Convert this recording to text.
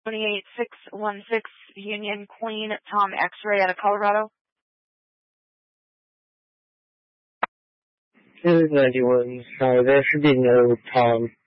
28616 Union Queen, Tom X-Ray out of Colorado. This is 91. Sorry, there should be no Tom.